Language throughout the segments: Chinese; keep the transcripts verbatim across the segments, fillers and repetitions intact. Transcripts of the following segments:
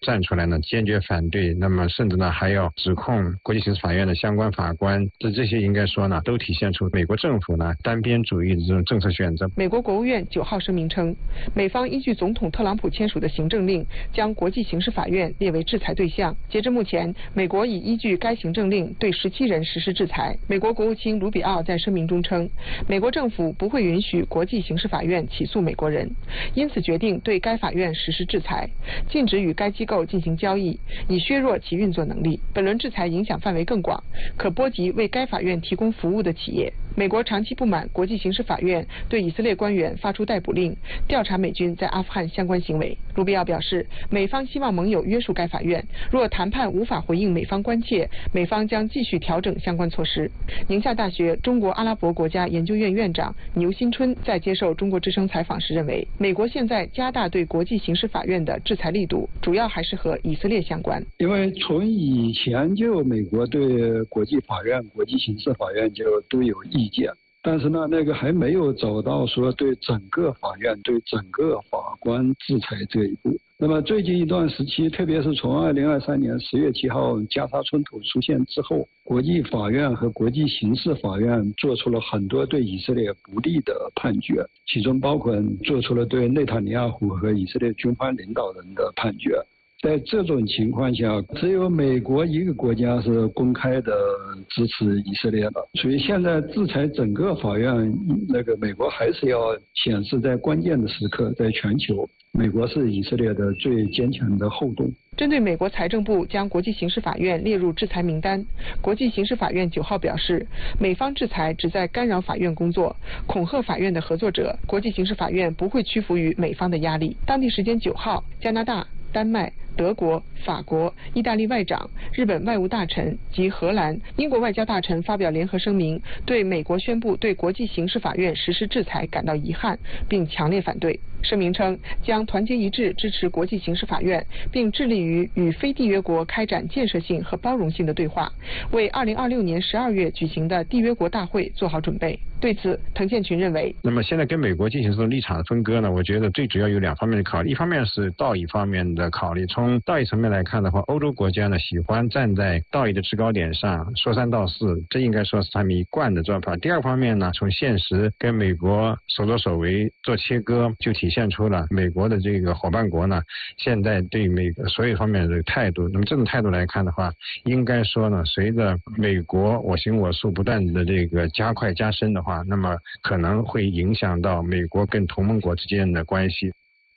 站出来呢，坚决反对，那么甚至呢还要指控国际刑事法院的相关法官，这这些应该说呢，都体现出美国政府呢单边主义的这种政策选择。 美国国务院九号声明称，美方依据总统特朗普签署的行政令，将国际刑事法院列为制裁对象。截至目前，美国已依据该行政令对十七人实施制裁。美国国务卿卢比奥在声明中称，美国政府不会允许国际刑事法院起诉美国人，因此决定对该法院实施制裁，禁止与该机构进行交易，以削弱其运作能力。本轮制裁影响范围更广，可波及为该法院提供服务的企业。美国长期不满国际刑事法院对以色列官员发出逮捕令，调查美军在阿富汗相关行为。卢比奥表示，美方希望盟友约束该法院，若谈判无法回应美方关切，美方将继续调整相关措施。宁夏大学中国阿拉伯国家研究院院长牛新春在接受中国之声采访时认为，美国现在加大对国际刑事法院的制裁力度，主要还是和以色列相关。 因为从以前就美国对国际法院、国际刑事法院就都有意见，但是呢，那个还没有走到说对整个法院、对整个法官制裁这一步。那么最近一段时期，特别是从二零二三年十月七号加沙冲突出现之后，国际法院和国际刑事法院做出了很多对以色列不利的判决，其中包括做出了对内塔尼亚胡和以色列军方领导人的判决。在这种情况下，只有美国一个国家是公开的支持以色列的，所以现在制裁整个法院，那个美国还是要显示在关键的时刻，在全球，美国是以色列的最坚强的后盾。 针对美国财政部将国际刑事法院列入制裁名单，国际刑事法院九号表示，美方制裁旨在干扰法院工作，恐吓法院的合作者，国际刑事法院不会屈服于美方的压力。当地时间九号，加拿大、丹麦、德国、法国、意大利外长、日本外务大臣及荷兰、英国外交大臣发表联合声明，对美国宣布对国际刑事法院实施制裁感到遗憾，并强烈反对。声明称，将团结一致支持国际刑事法院，并致力于与非缔约国开展建设性和包容性的对话，为二零二六年十二月举行的缔约国大会做好准备。对此，滕建群认为， 那么现在跟美国进行这种立场的分割呢，我觉得最主要有两方面的考虑，一方面是道义方面的考虑。从道义层面来看的话，欧洲国家呢喜欢站在道义的制高点上说三道四，这应该说是他们一贯的做法。第二方面呢，从现实跟美国所作所为做切割，就体现出了美国的这个伙伴国呢现在对美国所有方面的态度。那么这种态度来看的话，应该说呢，随着美国我行我素不断的这个加快加深的话，那么可能会影响到美国跟同盟国之间的关系。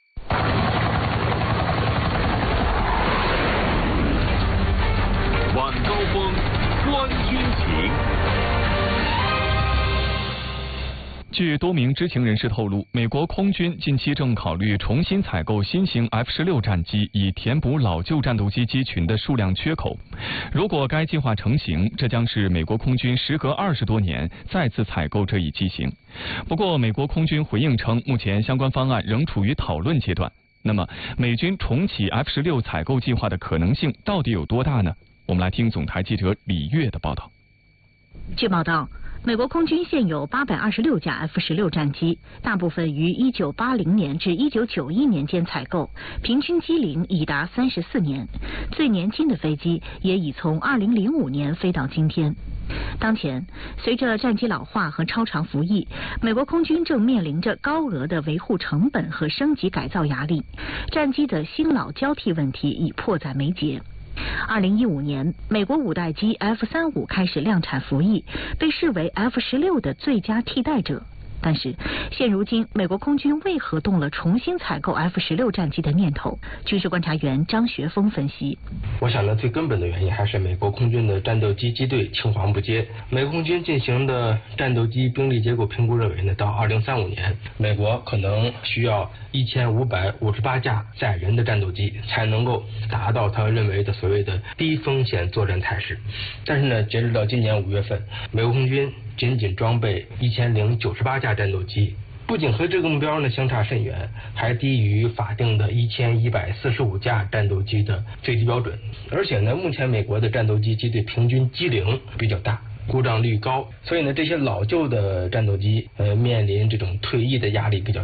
晚高峰，观军情。 据多名知情人士透露，美国空军近期正考虑重新采购新型 F 十六 战机，以填补老旧战斗机机群的数量缺口。如果该计划成型，这将是美国空军时隔二十多年再次采购这一机型。不过，美国空军回应称，目前相关方案仍处于讨论阶段。那么，美军重启 F 十六 采购计划的可能性到底有多大呢？我们来听总台记者李月的报道。 据报道，美国空军现有八百二十六架 F 十六 战机，大部分于一九八零年至一九九一年间采购，平均机龄已达三十四年，最年轻的飞机也已从二零零五年飞到今天。当前，随着战机老化和超长服役，美国空军正面临着高额的维护成本和升级改造压力，战机的新老交替问题已迫在眉睫。二零一五年，美国五代机 F 三十五 开始量产服役，被视为 F 十六 的最佳替代者。但是，现如今美国空军为何动了重新采购 F 十六 战机的念头？军事观察员张学峰分析， 我想呢，最根本的原因还是美国空军的战斗机机队青黄不接。美国空军进行的战斗机兵力结构评估认为呢，到二零三五年，美国可能需要一千五百五十八架载人的战斗机，才能够达到他认为的所谓的低风险作战态势。但是呢，截止到今年五月份，美国空军仅仅装备一千零九十八架战斗机，不仅和这个目标呢相差甚远，还低于法定的一千一百四十五架战斗机的最低标准。而且呢，目前美国的战斗机机队平均机龄比较大，故障率高，所以呢，这些老旧的战斗机呃面临这种退役的压力比较大。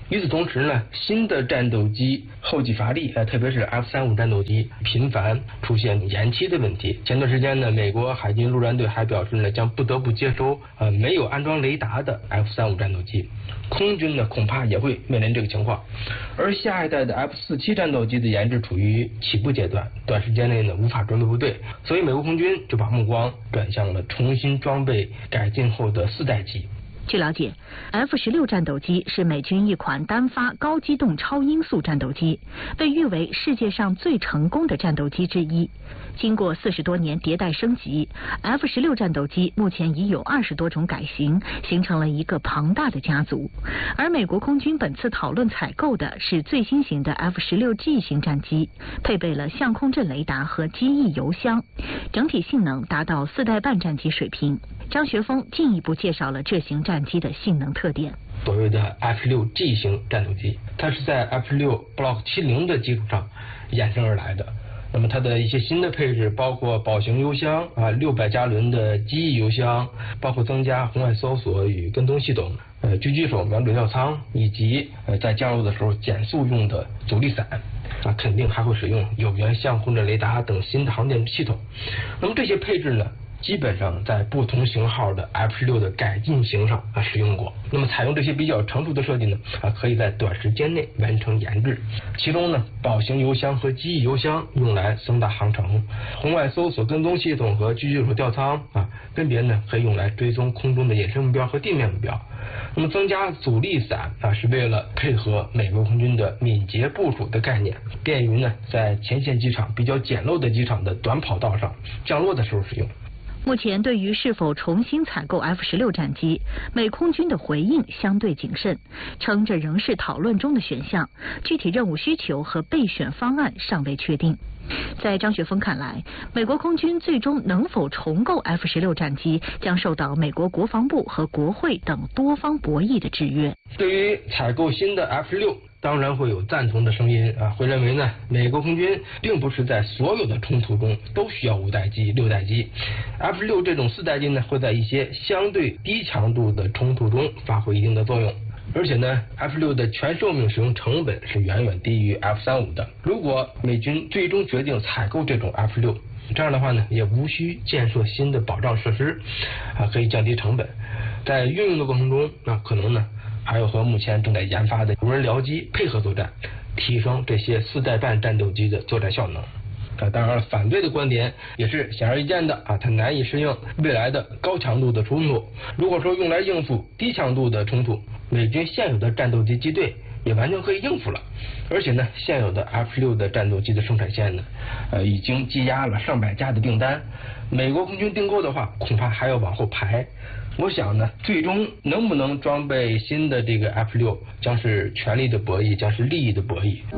与此同时呢，新的战斗机后继乏力，呃，特别是 F 三十五 战斗机频繁出现延期的问题。前段时间呢，美国海军陆战队还表示呢，将不得不接收呃没有安装雷达的 F 三十五 战斗机。空军呢，恐怕也会面临这个情况。而下一代的 F 四十七 战斗机的研制处于起步阶段，短时间内呢无法装备部队，所以美国空军就把目光转向了重新装备改进后的四代机。 据了解 ，F 十六 战斗机是美军一款单发高机动超音速战斗机，被誉为世界上最成功的战斗机之一。经过四十多年迭代升级 ，F 十六 战斗机目前已有二十多种改型，形成了一个庞大的家族。而美国空军本次讨论采购的是最新型的 F 十六 G 型战机，配备了相空阵雷达和机翼油箱，整体性能达到四代半战机水平。张学峰进一步介绍了这型战机的性能特点。 所谓的 F 十六 G 型战斗机，它是在 F 十六 Block 七十的基础上衍生而来的。那么它的一些新的配置包括宝型油箱啊，六百加仑的机翼油箱，包括增加红外搜索与跟踪系统，呃，狙击手瞄准吊舱，以及呃在降落的时候减速用的阻力伞。啊，肯定还会使用有源相控阵雷达等新的航电系统。那么这些配置呢，基本上在不同型号的 F 十六 的改进型上啊使用过。那么采用这些比较成熟的设计呢，啊可以在短时间内完成研制。其中呢，宝型油箱和机翼油箱用来增大航程，红外搜索跟踪系统和狙击手吊舱啊，分别呢可以用来追踪空中的隐身目标和地面目标。那么增加阻力伞啊，是为了配合美国空军的敏捷部署的概念，便于呢在前线机场比较简陋的机场的短跑道上降落的时候使用。 目前对于是否重新采购 F 十六 战机，美空军的回应相对谨慎，称这仍是讨论中的选项，具体任务需求和备选方案尚未确定。在张学峰看来，美国空军最终能否重购 F 十六 战机，将受到美国国防部和国会等多方博弈的制约。 对于采购新的 F 十六，当然会有赞同的声音啊，会认为呢，美国空军并不是在所有的冲突中都需要五代机、六代机 ，F 十六 这种四代机呢，会在一些相对低强度的冲突中发挥一定的作用。而且呢 ，F 十六 的全寿命使用成本是远远低于 F 三十五 的。如果美军最终决定采购这种 F 十六，这样的话呢，也无需建设新的保障设施，啊，可以降低成本。在运用的过程中，那可能呢，还有和目前正在研发的无人僚机配合作战，提升这些四代半战斗机的作战效能。啊，当然了，反对的观点也是显而易见的啊，它难以适应未来的高强度的冲突。如果说用来应付低强度的冲突，美军现有的战斗机机队也完全可以应付了。而且呢，现有的 F 十六 的战斗机的生产线呢，呃，已经积压了上百架的订单。美国空军订购的话，恐怕还要往后排。我想呢，最终能不能装备新的这个 F 十六，将是权力的博弈，将是利益的博弈。